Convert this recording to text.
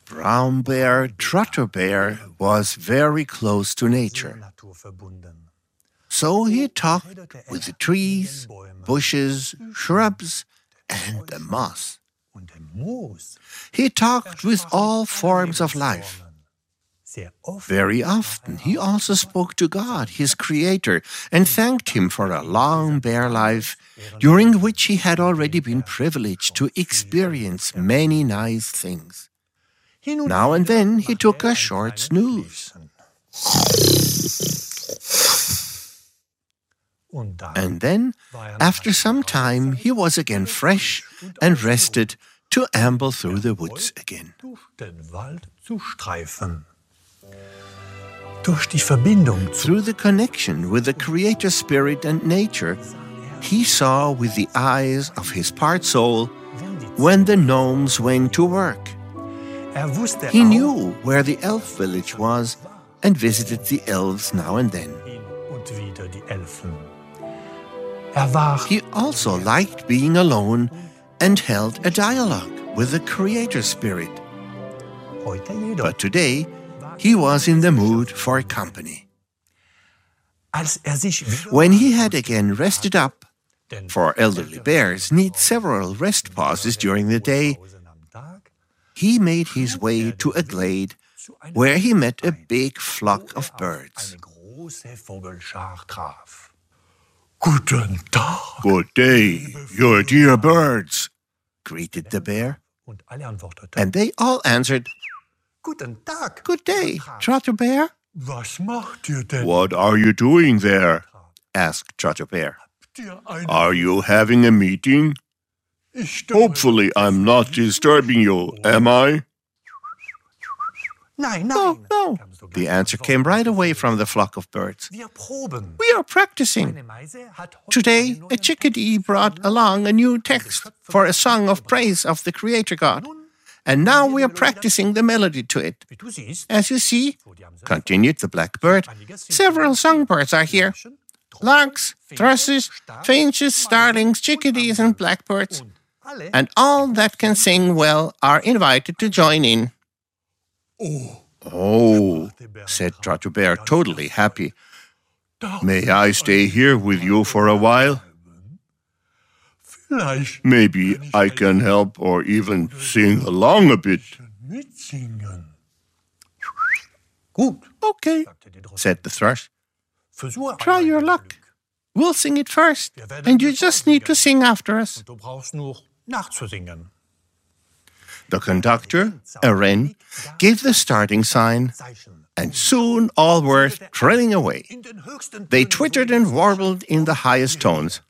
Brown Bear Trotter Bear was very close to nature. So he talked with the trees, bushes, shrubs, and the moss. He talked with all forms of life. Very often he also spoke to God, his creator, and thanked him for a long bear life, during which he had already been privileged to experience many nice things. Now and then he took a short snooze. And then, after some time, he was again fresh and rested to amble through the woods again. Through the connection with the Creator Spirit and nature, he saw with the eyes of his part soul when the gnomes went to work. He knew where the elf village was and visited the elves now and then. He also liked being alone and held a dialogue with the Creator Spirit. But today, he was in the mood for company. When he had again rested up, for elderly bears need several rest pauses during the day, he made his way to a glade where he met a big flock of birds. Good day, you dear birds, greeted the bear. And they all answered, Good day, Trotter Bear. What are you doing there? Asked Trotter Bear. Are you having a meeting? Hopefully I'm not disturbing you, am I? No. The answer came right away from the flock of birds. We are practicing. Today, a chickadee brought along a new text for a song of praise of the Creator God. And now we are practicing the melody to it. As you see, continued the blackbird, several songbirds are here. Larks, thrushes, finches, starlings, chickadees, and blackbirds. And all that can sing well are invited to join in. Oh, said Trotter Bear, totally happy. May I stay here with you for a while? Maybe I can help or even sing along a bit. Okay, said the thrush. Try your luck. We'll sing it first, and you just need to sing after us. The conductor, a wren, gave the starting sign, and soon all were thrilling away. They twittered and warbled in the highest tones.